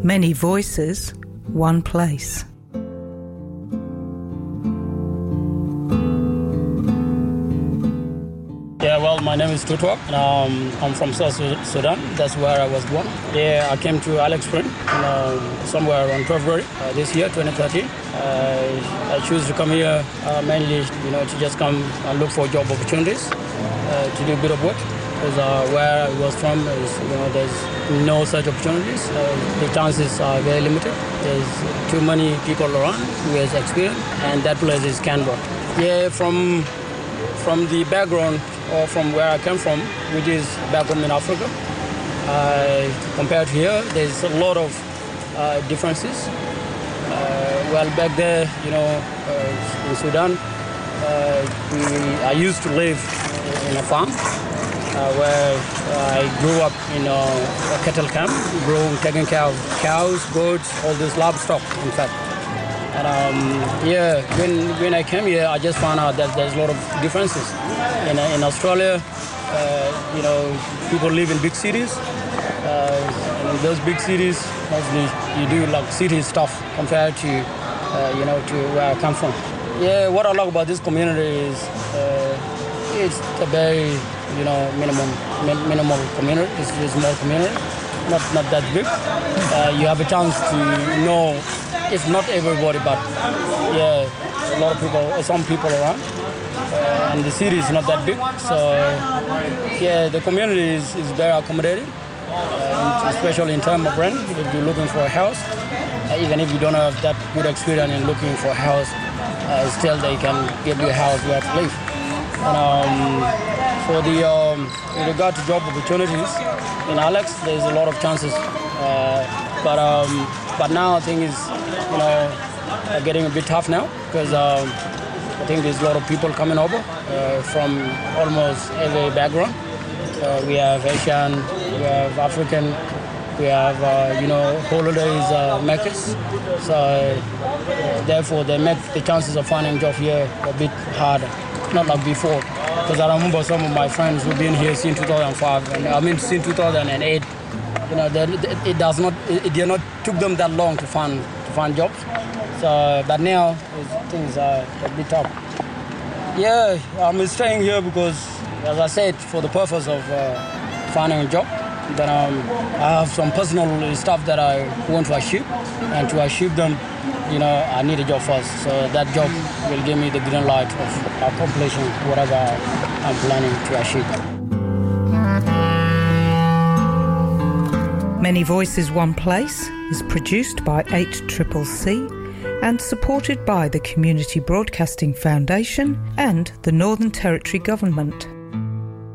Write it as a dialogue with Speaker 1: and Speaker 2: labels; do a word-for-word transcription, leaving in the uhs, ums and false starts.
Speaker 1: Many voices, one place.
Speaker 2: Yeah, well, my name is Tutwak, and um, I'm from South Sudan. That's where I was born. Yeah, I came to Alex Spring uh, somewhere around February uh, this year, twenty thirteen. Uh, I choose to come here uh, mainly, you know, to just come and look for job opportunities, uh, to do a bit of work. Because uh, where I was from, is, you know, there's no such opportunities. Uh, the chances are very limited. There's too many people around who has experience, and that place is Canberra. Yeah, from from the background, or from where I came from, which is back home in Africa, uh, compared to here, there's a lot of uh, differences. Uh, well, back there, you know, uh, in Sudan, uh, we, I used to live in a farm uh, where I grew up in a, a cattle camp, growing, taking care of cows, goats, all this livestock, in fact. And um, yeah, when when I came here, I just found out that there's a lot of differences. In in Australia, uh, you know, people live in big cities. Uh, and in those big cities, mostly you do like city stuff compared to, uh, you know, to where I come from. Yeah, what I like about this community is uh, it's a very, you know, minimum min- minimal community. It's a small community, not not that big. Uh, you have a chance to know. It's not everybody, but yeah, a lot of people, some people around. Uh, and the city is not that big, so yeah, the community is, is very accommodating, uh, especially in terms of rent. If you're looking for a house, uh, even if you don't have that good experience in looking for a house, uh, still they can give you a house where to live. And um, for the um, in regard to job opportunities in Alex, there's a lot of chances, uh, but um, but now I think is you know uh, getting a bit tough now because. Um, I think there's a lot of people coming over uh, from almost every background. Uh, we have Asian, we have African, we have, uh, you know, holidays uh, makers. So uh, therefore they make the chances of finding a job here a bit harder, not like before. Because I remember some of my friends who've been here since two thousand five, and I mean since two thousand eight. You know, they, it does not, it did not took them that long to find to find jobs. So, but now things are a bit tough. Yeah, I'm staying here because, as I said, for the purpose of uh, finding a job. Then um, I have some personal stuff that I want to achieve, and to achieve them, you know, I need a job first. So that job will give me the green light of accomplishing whatever I'm planning to achieve.
Speaker 1: Many Voices, One Place is produced by eight C C C and supported by the Community Broadcasting Foundation and the Northern Territory Government.